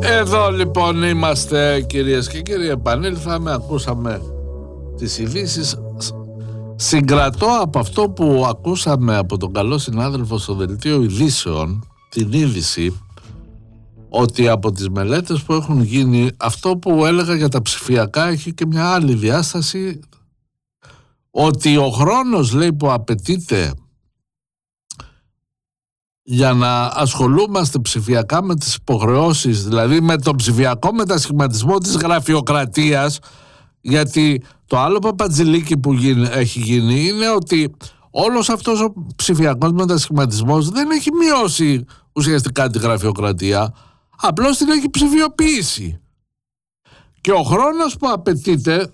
Εδώ λοιπόν είμαστε, κυρίες και κύριοι. Επανήλθαμε, ακούσαμε τις ειδήσεις. Συγκρατώ από αυτό που ακούσαμε από τον καλό συνάδελφο στο δελτίο ειδήσεων την είδηση ότι από τις μελέτες που έχουν γίνει, αυτό που έλεγα για τα ψηφιακά έχει και μια άλλη διάσταση, ότι ο χρόνος, λέει, που απαιτείται για να ασχολούμαστε ψηφιακά με τις υποχρεώσεις, δηλαδή με τον ψηφιακό μετασχηματισμό της γραφειοκρατίας, γιατί το άλλο παπατζηλίκι που έχει γίνει είναι ότι όλος αυτός ο ψηφιακός μετασχηματισμός δεν έχει μειώσει ουσιαστικά τη γραφειοκρατία, απλώς την έχει ψηφιοποιήσει. Και ο χρόνος που απαιτείται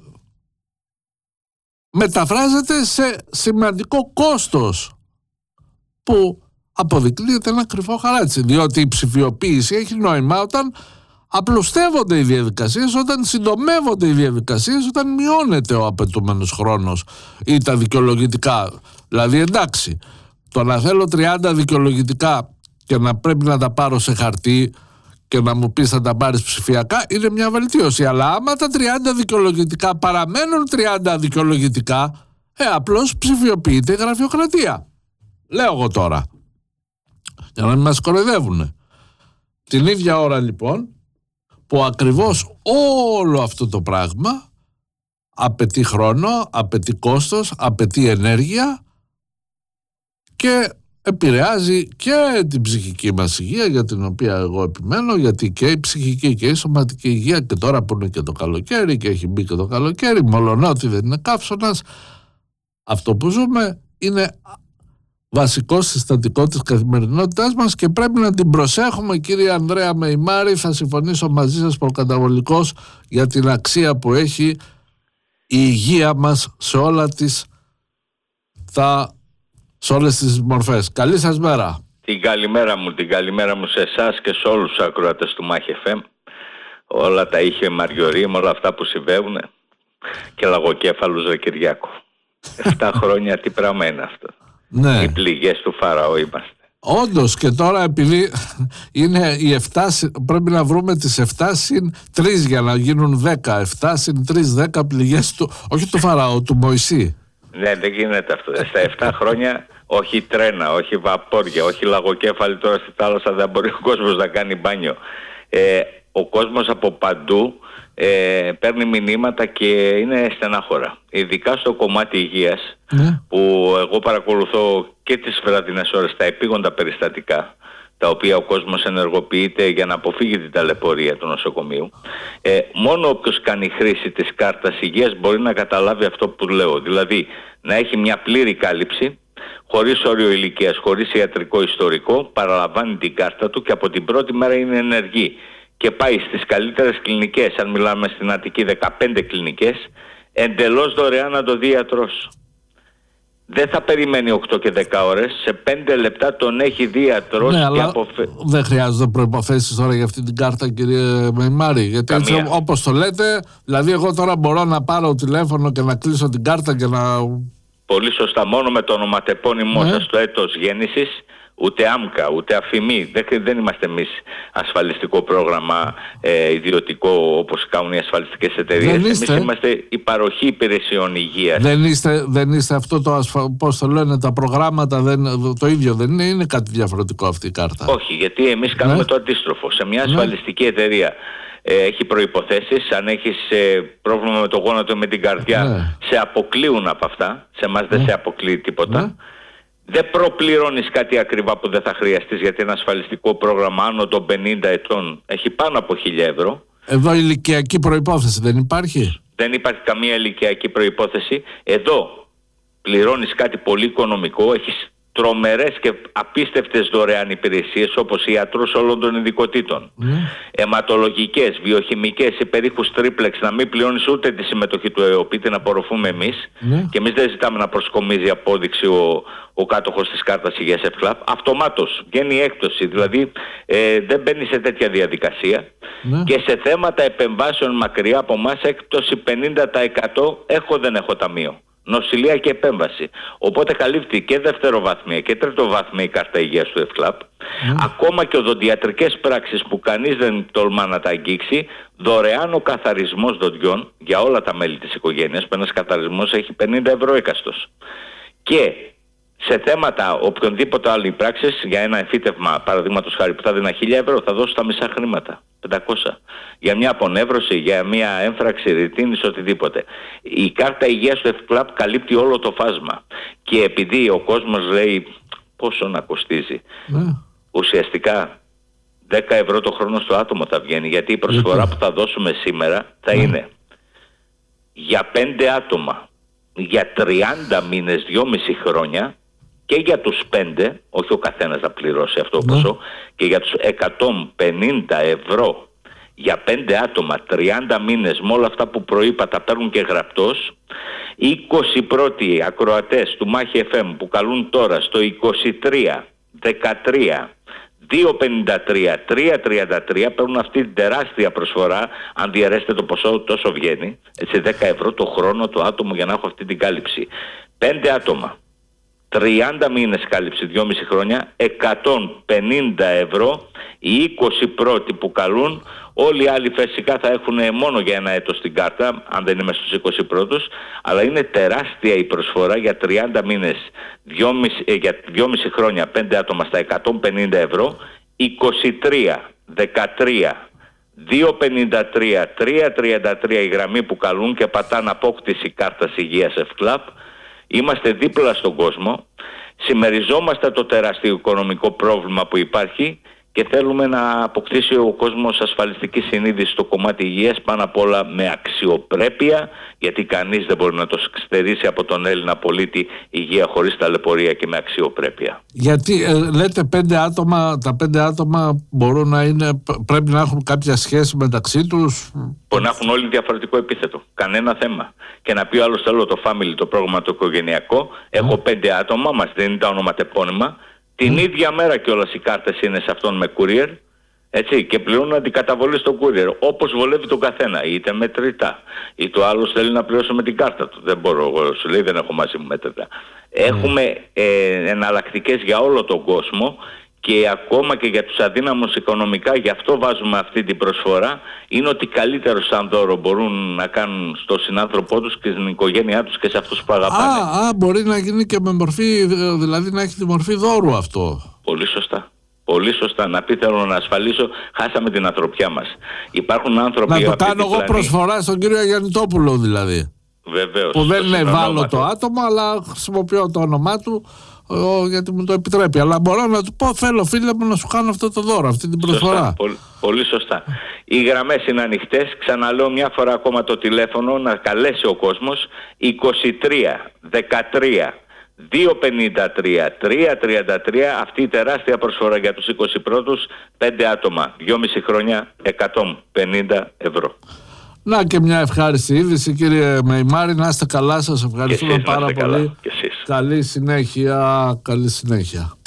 μεταφράζεται σε σημαντικό κόστος που αποδεικνύεται ένα κρυφό χαράτσι, διότι η ψηφιοποίηση έχει νόημα όταν απλουστεύονται οι διαδικασίες, όταν συντομεύονται οι διαδικασίες, όταν μειώνεται ο απαιτούμενος χρόνος ή τα δικαιολογητικά. Δηλαδή, εντάξει, το να θέλω 30 δικαιολογητικά και να πρέπει να τα πάρω σε χαρτί και να μου πεις θα τα πάρεις ψηφιακά είναι μια βελτίωση, αλλά άμα τα 30 δικαιολογητικά παραμένουν 30 δικαιολογητικά, απλώς ψηφιοποιείται η γραφειοκρατία. Λέω εγώ τώρα, για να μην μας κοροϊδεύουνε. Την ίδια ώρα λοιπόν που ακριβώς όλο αυτό το πράγμα απαιτεί χρόνο, απαιτεί κόστος, απαιτεί ενέργεια και επηρεάζει και την ψυχική μας υγεία, για την οποία εγώ επιμένω, γιατί και η ψυχική και η σωματική υγεία, και τώρα που είναι και το καλοκαίρι και έχει μπει και το καλοκαίρι, μολονότι δεν είναι καύσωνας, αυτό που ζούμε είναι βασικό συστατικό της καθημερινότητάς μας και πρέπει να την προσέχουμε, κύριε Ανδρέα Μεϊμάρη. Θα συμφωνήσω μαζί σας προκαταβολικώς για την αξία που έχει η υγεία μας σε όλες τις μορφές. Καλή σας μέρα. Την καλημέρα μου σε εσάς και σε όλους τους ακροατές του Μάχη FM. Όλα τα είχε Μαριωρή με όλα αυτά που συμβαίνουν και λαγοκέφαλους ρε Κυριάκο. 7 χρόνια τι πράγμα είναι αυτό. Ναι. Οι πληγές του Φαραώ είμαστε. Όντως, και τώρα επειδή είναι οι 7, πρέπει να βρούμε τις 7 συν 3 για να γίνουν 10. 7 συν 3, 10 πληγές του, όχι του Φαραώ, του Μωυσή. Ναι, δεν γίνεται αυτό. Στα 7 χρόνια όχι τρένα, όχι βαπόρια, όχι λαγοκέφαλοι τώρα στη θάλασσα, δεν μπορεί ο κόσμος να κάνει μπάνιο. Ο κόσμος από παντού παίρνει μηνύματα και είναι στενάχωρα. Ειδικά στο κομμάτι υγείας, που εγώ παρακολουθώ και τις βραδινές ώρες τα επίγοντα περιστατικά, τα οποία ο κόσμος ενεργοποιείται για να αποφύγει την ταλαιπωρία του νοσοκομείου. Μόνο όποιος κάνει χρήση της κάρτας υγείας μπορεί να καταλάβει αυτό που λέω. Δηλαδή να έχει μια πλήρη κάλυψη, χωρίς όριο ηλικίας, χωρίς ιατρικό ιστορικό, παραλαμβάνει την κάρτα του και από την πρώτη μέρα είναι ενεργή και πάει στις καλύτερες κλινικές, αν μιλάμε στην Αττική 15 κλινικές, εντελώς δωρεάν να το δει ιατρός. Δεν θα περιμένει 8 και 10 ώρες, σε 5 λεπτά τον έχει δει ιατρός. Ναι, αλλά δεν χρειάζονται προϋποθέσεις τώρα για αυτή την κάρτα, κύριε Μεϊμάρη, γιατί έτσι, όπως το λέτε, δηλαδή εγώ τώρα μπορώ να πάρω τηλέφωνο και να κλείσω την κάρτα και να... Πολύ σωστά, μόνο με το ονοματεπώνυμό σας, το έτος γέννησης, ούτε άμκα, ούτε αφημί. Δεν είμαστε εμείς ασφαλιστικό πρόγραμμα ιδιωτικό όπως κάνουν οι ασφαλιστικές εταιρείες. Εμείς είμαστε η παροχή υπηρεσιών υγείας. Δεν είστε αυτό πώς το λένε τα προγράμματα, το ίδιο δεν είναι, είναι κάτι διαφορετικό αυτή η κάρτα? Όχι, γιατί εμείς κάνουμε το αντίστροφο. Σε μια ασφαλιστική εταιρεία έχει προϋποθέσεις. Αν έχεις πρόβλημα με το γόνατο ή με την καρδιά, σε αποκλείουν από αυτά. Σε εμάς δεν σε αποκλείει τίποτα. Δεν προπληρώνεις κάτι ακριβά που δεν θα χρειαστείς, γιατί ένα ασφαλιστικό πρόγραμμα άνω των 50 ετών έχει πάνω από 1.000 ευρώ. Εδώ ηλικιακή προϋπόθεση δεν υπάρχει? Δεν υπάρχει καμία ηλικιακή προϋπόθεση. Εδώ πληρώνεις κάτι πολύ οικονομικό, έχεις τρομερές και απίστευτες δωρεάν υπηρεσίες όπως ιατρούς όλων των ειδικοτήτων. Αιματολογικές, βιοχημικές, υπερήχους τρίπλεξ, να μην πληρώνεις ούτε τη συμμετοχή του ΕΟΠΗ, την απορροφούμε εμείς. Και εμείς δεν ζητάμε να προσκομίζει απόδειξη ο κάτοχος της κάρτας υγείας ΕΦΚΛΑΠ. Αυτομάτως βγαίνει η έκπτωση, δηλαδή δεν μπαίνει σε τέτοια διαδικασία. Και σε θέματα επεμβάσεων μακριά από εμάς έκπτωση 50% έχω, δεν έχω ταμείο. νοσηλεία και επέμβαση. Οπότε καλύπτει και δευτεροβάθμια και τριτοβάθμια η κάρτα υγείας του ΕΦΚΛΑΠ. Ακόμα και οδοντιατρικές πράξεις που κανείς δεν τολμά να τα αγγίξει, δωρεάν ο καθαρισμός δοντιών για όλα τα μέλη της οικογένειας, που ένας καθαρισμός έχει 50 ευρώ έκαστος. Και σε θέματα οποιονδήποτε άλλη πράξης, για ένα εμφύτευμα, παραδείγματος χάρη, που θα δίνα 1.000 ευρώ, θα δώσω τα μισά χρήματα, 500. Για μια απονεύρωση, για μια έμφραξη ρητίνης, οτιδήποτε. Η κάρτα υγείας του ΕΦΚΛΑΠ καλύπτει όλο το φάσμα. Και επειδή ο κόσμος λέει πόσο να κοστίζει, ουσιαστικά 10 ευρώ το χρόνο στο άτομο θα βγαίνει, γιατί η προσφορά που θα δώσουμε σήμερα θα είναι για 5 άτομα, για 30 μήνες, 2,5 χρόνια, και για τους 5, όχι ο καθένας να πληρώσει αυτό το ποσό, και για τους 150 ευρώ για 5 άτομα, 30 μήνες, με όλα αυτά που προείπα τα παίρνουν και γραπτός. 20 πρώτοι ακροατές του Μάχη FM που καλούν τώρα στο 23 13 253 333 παίρνουν αυτή την τεράστια προσφορά. Αν διαιρέσετε το ποσό, τόσο βγαίνει, έτσι, 10 ευρώ το χρόνο το άτομο για να έχω αυτή την κάλυψη. 5 άτομα, 30 μήνες κάλυψη, 2,5 χρόνια, 150 ευρώ. Οι 20 πρώτοι που καλούν, όλοι οι άλλοι φυσικά θα έχουν μόνο για ένα έτος την κάρτα, αν δεν είμαι στους 20 πρώτους, αλλά είναι τεράστια η προσφορά για 30 μήνες, για 2,5 χρόνια, 5 άτομα στα 150 ευρώ, 23, 13, 253, 333 η γραμμή που καλούν και πατάνε απόκτηση κάρτας υγείας ΕΦΚΛΑΠ. Είμαστε δίπλα στον κόσμο, συμμεριζόμαστε το τεράστιο οικονομικό πρόβλημα που υπάρχει και θέλουμε να αποκτήσει ο κόσμος ασφαλιστική συνείδηση στο κομμάτι υγείας, πάνω απ' όλα με αξιοπρέπεια, γιατί κανείς δεν μπορεί να το στερήσει από τον Έλληνα πολίτη υγεία χωρίς ταλαιπωρία και με αξιοπρέπεια. Γιατί λέτε 5 άτομα, τα 5 άτομα μπορούν να είναι, πρέπει να έχουν κάποια σχέση μεταξύ τους? Μπορεί να έχουν όλοι διαφορετικό επίθετο, κανένα θέμα. Και να πει ο άλλος, θέλω το family, το πρόγραμμα το οικογενειακό, έχω 5 άτομα, μας δίνει τα ονοματεπώνυμα. Την ίδια μέρα κιόλας οι κάρτες είναι σε αυτόν με courier, έτσι, και πληρώνουν αντικαταβολή στο courier, όπως βολεύει τον καθένα, είτε μετρητά, ή το άλλος θέλει να πληρώσει με την κάρτα του. Δεν μπορώ, εγώ σου λέει, δεν έχω μαζί μου μετρητά. Έχουμε εναλλακτικές για όλο τον κόσμο και ακόμα και για τους αδύναμους οικονομικά, γι' αυτό βάζουμε αυτή την προσφορά. Είναι ότι καλύτερο σαν δώρο μπορούν να κάνουν στο συνάνθρωπό τους και στην οικογένειά τους και σε αυτούς που αγαπάνε. Μπορεί να γίνει και με μορφή, δηλαδή να έχει τη μορφή δώρου αυτό. Πολύ σωστά. Πολύ σωστά. Να πει, θέλω να ασφαλίσω, χάσαμε την ανθρωπιά μας. Υπάρχουν άνθρωποι... Να το κάνω εγώ προσφορά στον κύριο Γιαννητόπουλο δηλαδή. Βεβαίως. Που δεν είναι ευάλωτο άτομο, αλλά χρησιμοποιώ το όνομά του γιατί μου το επιτρέπει. Αλλά μπορώ να του πω, θέλω φίλε μου να σου κάνω αυτό το δώρο, αυτή την προσφορά. Σωστά, πολύ σωστά. Οι γραμμές είναι ανοιχτές. Ξαναλέω μια φορά ακόμα το τηλέφωνο να καλέσει ο κόσμος. 23 13 253 333, αυτή η τεράστια προσφορά για τους 20 πρώτους, 5 άτομα, 2,5 χρόνια, 150 ευρώ. Να και μια ευχάριστη είδηση, κύριε Μεϊμάρη, να είστε καλά, σας ευχαριστούμε πάρα πολύ. Καλή συνέχεια. Καλή συνέχεια.